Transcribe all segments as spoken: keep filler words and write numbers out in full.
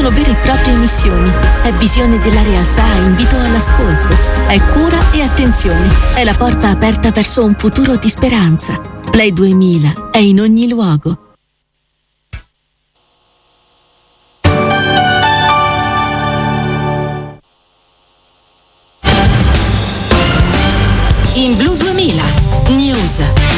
sono vere e proprie missioni. È visione della realtà e invito all'ascolto. È cura e attenzione. È la porta aperta verso un futuro di speranza. Play duemila è in ogni luogo. In Blu duemila News.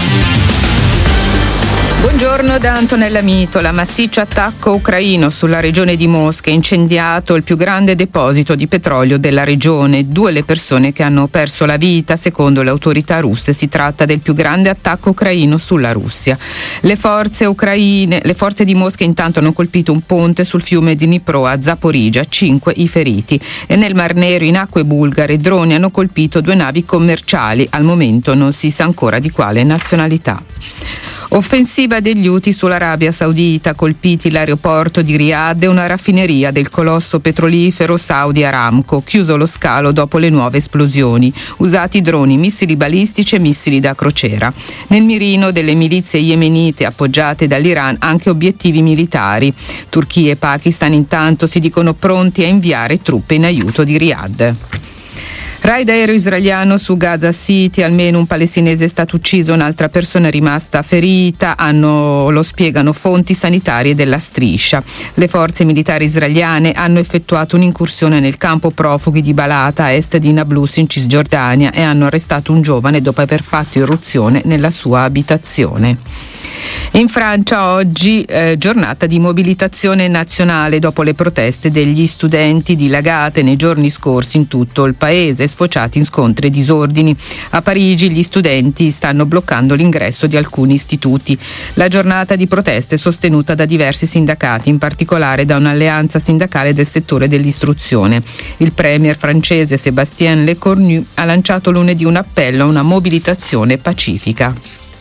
Buongiorno da Antonella Mitola. Massiccio attacco ucraino sulla regione di Mosca, incendiato il più grande deposito di petrolio della regione. Due le persone che hanno perso la vita, secondo le autorità russe. Si tratta del più grande attacco ucraino sulla Russia. Le forze ucraine, le forze di Mosca intanto hanno colpito un ponte sul fiume Dnipro a Zaporizhia, cinque i feriti. E nel Mar Nero, in acque bulgare, droni hanno colpito due navi commerciali. Al momento non si sa ancora di quale nazionalità. Offensiva degli Houthi sull'Arabia Saudita, colpiti l'aeroporto di Riyadh e una raffineria del colosso petrolifero Saudi Aramco, chiuso lo scalo dopo le nuove esplosioni, usati droni, missili balistici e missili da crociera. Nel mirino delle milizie yemenite appoggiate dall'Iran anche obiettivi militari. Turchia e Pakistan intanto si dicono pronti a inviare truppe in aiuto di Riyadh. Raid aereo israeliano su Gaza City, almeno un palestinese è stato ucciso, un'altra persona è rimasta ferita, hanno, lo spiegano fonti sanitarie della striscia. Le forze militari israeliane hanno effettuato un'incursione nel campo profughi di Balata, a est di Nablus in Cisgiordania, e hanno arrestato un giovane dopo aver fatto irruzione nella sua abitazione. In Francia oggi eh, giornata di mobilitazione nazionale dopo le proteste degli studenti dilagate nei giorni scorsi in tutto il paese, sfociati in scontri e disordini. A Parigi gli studenti stanno bloccando l'ingresso di alcuni istituti. La giornata di proteste è sostenuta da diversi sindacati, in particolare da un'alleanza sindacale del settore dell'istruzione. Il premier francese Sébastien Lecornu ha lanciato lunedì un appello a una mobilitazione pacifica.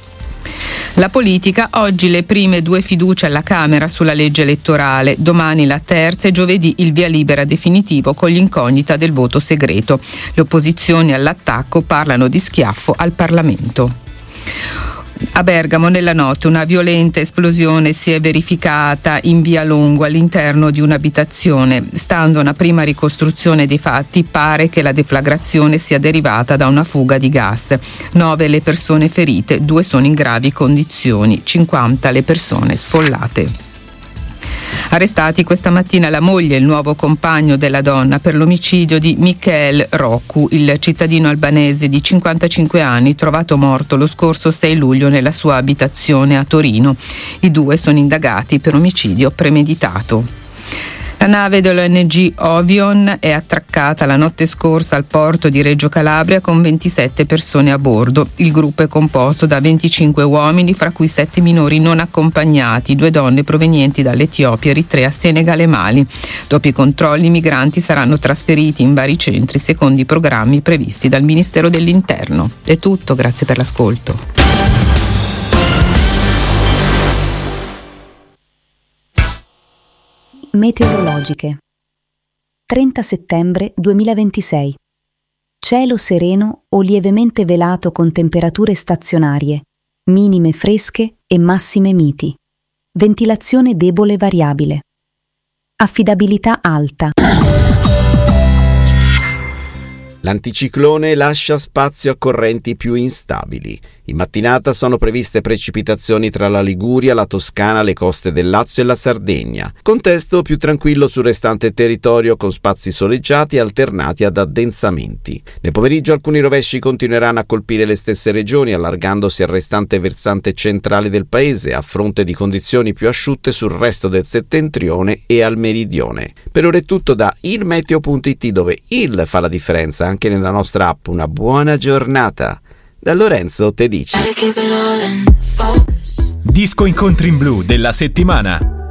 La politica, oggi le prime due fiducie alla Camera sulla legge elettorale, domani la terza e giovedì il via libera definitivo con l'incognita del voto segreto. Le opposizioni all'attacco parlano di schiaffo al Parlamento. A Bergamo nella notte una violenta esplosione si è verificata in via Longo all'interno di un'abitazione. Stando a una prima ricostruzione dei fatti, pare che la deflagrazione sia derivata da una fuga di gas. Nove le persone ferite, due sono in gravi condizioni, cinquanta le persone sfollate. Arrestati questa mattina la moglie e il nuovo compagno della donna per l'omicidio di Michael Roccu, il cittadino albanese di cinquantacinque anni trovato morto lo scorso sei luglio nella sua abitazione a Torino. I due sono indagati per omicidio premeditato. La nave dell'O N G Ovion è attraccata la notte scorsa al porto di Reggio Calabria con ventisette persone a bordo. Il gruppo è composto da venticinque uomini, fra cui sette minori non accompagnati, due donne provenienti dall'Etiopia, Eritrea, Senegal e Mali. Dopo i controlli, i migranti saranno trasferiti in vari centri secondo i programmi previsti dal Ministero dell'Interno. È tutto, grazie per l'ascolto. Meteorologiche. trenta settembre duemilaventisei. Cielo sereno o lievemente velato con temperature stazionarie, minime fresche e massime miti. Ventilazione debole variabile. Affidabilità alta. L'anticiclone lascia spazio a correnti più instabili. In mattinata sono previste precipitazioni tra la Liguria, la Toscana, le coste del Lazio e la Sardegna. Contesto più tranquillo sul restante territorio con spazi soleggiati alternati ad addensamenti. Nel pomeriggio alcuni rovesci continueranno a colpire le stesse regioni, allargandosi al restante versante centrale del paese, a fronte di condizioni più asciutte sul resto del settentrione e al meridione. Per ora è tutto da ilmeteo punto it, dove il fa la differenza anche nella nostra app. Una buona giornata da Lorenzo Tedici. Disco Incontri in Blu della settimana.